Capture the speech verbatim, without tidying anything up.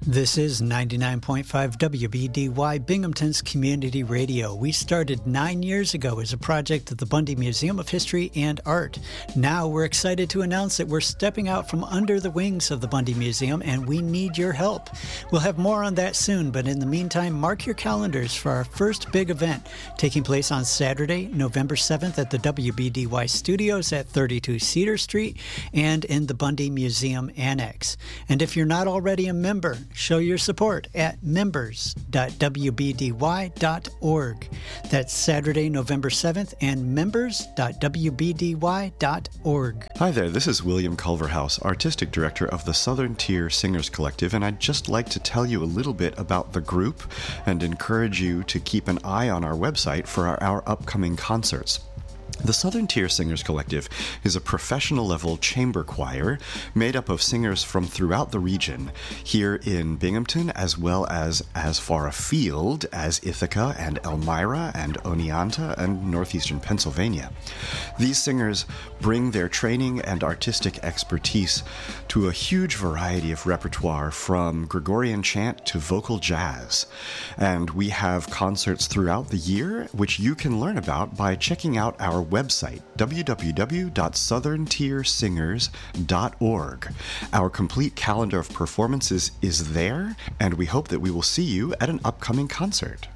This is ninety-nine point five W B D Y, Binghamton's community radio. We started nine years ago as a project of the Bundy Museum of History and Art. Now we're excited to announce that we're stepping out from under the wings of the Bundy Museum, and we need your help. We'll have more on that soon, but in the meantime, mark your calendars for our first big event taking place on Saturday, November seventh at the W B D Y studios at thirty-two Cedar Street and in the Bundy Museum Annex. And if you're not already a member, show your support at members dot w b d y dot org. That's Saturday, November seventh, and members dot w b d y dot org. Hi there, this is William Culverhouse, Artistic Director of the Southern Tier Singers Collective, and I'd just like to tell you a little bit about the group and encourage you to keep an eye on our website for our, our upcoming concerts. The Southern Tier Singers Collective is a professional-level chamber choir made up of singers from throughout the region, here in Binghamton, as well as as far afield as Ithaca and Elmira and Oneonta and northeastern Pennsylvania. These singers bring their training and artistic expertise to a huge variety of repertoire, from Gregorian chant to vocal jazz. And we have concerts throughout the year, which you can learn about by checking out our website, w w w dot southern tier singers dot org. Our complete calendar of performances is there, and we hope that we will see you at an upcoming concert.